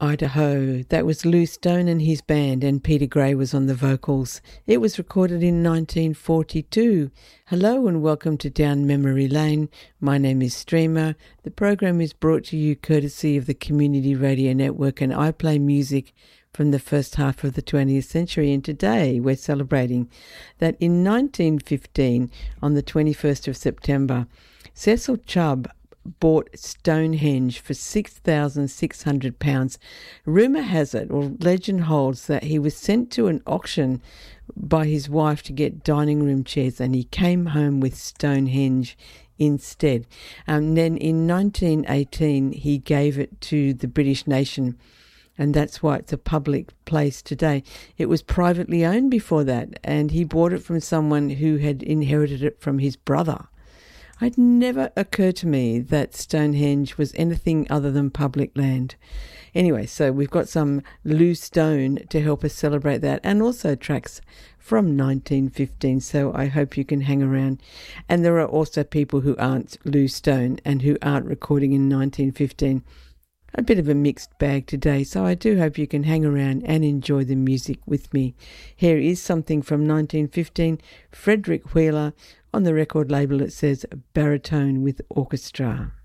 Idaho. That was Lou Stone and his band, and Peter Gray was on the vocals. It was recorded in 1942. Hello and welcome to Down Memory Lane. My name is Streamer. The program is brought to you courtesy of the Community Radio Network, and I play music from the first half of the 20th century. And today we're celebrating that in 1915, on the 21st of September, Cecil Chubb bought Stonehenge for £6,600. Rumour has it, or legend holds, that he was sent to an auction by his wife to get dining room chairs, and he came home with Stonehenge instead. Then in 1918 he gave it to the British nation, and that's why it's a public place today. It was privately owned before that, and he bought it from someone who had inherited it from his brother. It never occurred to me that Stonehenge was anything other than public land. Anyway, so we've got some Lou Stone to help us celebrate that, and also tracks from 1915, so I hope you can hang around. And there are also people who aren't Lou Stone and who aren't recording in 1915. A bit of a mixed bag today, so I do hope you can hang around and enjoy the music with me. Here is something from 1915, Frederick Wheeler. On the record label it says Baritone with Orchestra.